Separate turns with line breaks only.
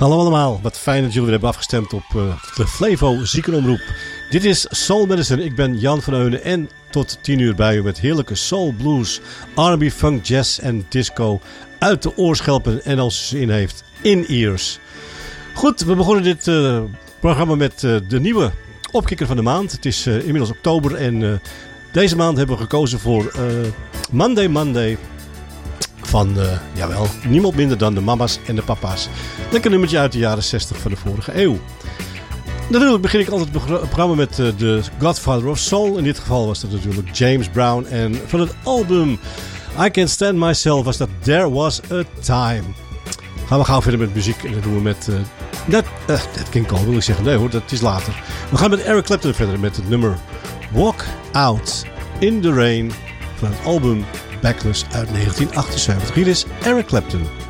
Hallo allemaal, wat fijn dat jullie weer hebben afgestemd op de Flevo Ziekenomroep. Dit is Soul Medicine, ik ben Jan van Eunen en tot 10 uur bij u met heerlijke soul, blues, R&B, funk, jazz en disco uit de oorschelpen en als u zin heeft, in-ears. Goed, we begonnen dit programma met de nieuwe opkikker van de maand. Het is inmiddels oktober en deze maand hebben we gekozen voor Monday van, jawel, niemand minder dan de mama's en de papa's. Lekker nummertje uit de jaren 60 van de vorige eeuw. Natuurlijk begin ik altijd het programma met de Godfather of Soul. In dit geval was dat natuurlijk James Brown. En van het album I Can't Stand Myself was dat There Was a Time. Gaan we gauw verder met muziek. En dat doen we met Nat King Cole, wil ik zeggen. Nee hoor, dat is later. We gaan met Eric Clapton verder met het nummer Walk Out in the Rain van het album Backless uit 1978. Hier is Eric Clapton.